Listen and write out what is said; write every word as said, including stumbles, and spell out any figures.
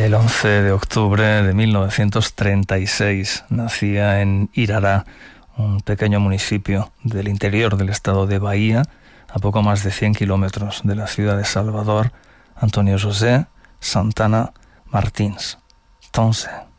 El once de octubre de mil novecientos treinta y seis nacía en Irará, un pequeño municipio del interior del estado de Bahía, a poco más de cien kilómetros de la ciudad de Salvador, Antonio José Santana Martins. Entonces...